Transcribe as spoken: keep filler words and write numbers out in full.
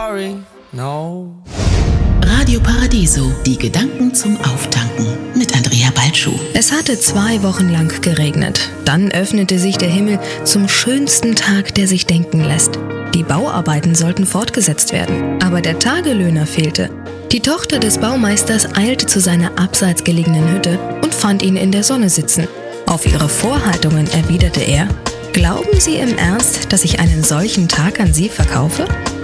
sorry, no. Radio Paradiso, die Gedanken zum Auftanken mit Andrea Balschuh. Es hatte zwei Wochen lang geregnet. Dann öffnete sich der Himmel zum schönsten Tag, der sich denken lässt. Die Bauarbeiten sollten fortgesetzt werden, aber der Tagelöhner fehlte. Die Tochter des Baumeisters eilte zu seiner abseits gelegenen Hütte und fand ihn in der Sonne sitzen. Auf ihre Vorhaltungen erwiderte er: »Glauben Sie im Ernst, dass ich einen solchen Tag an Sie verkaufe?«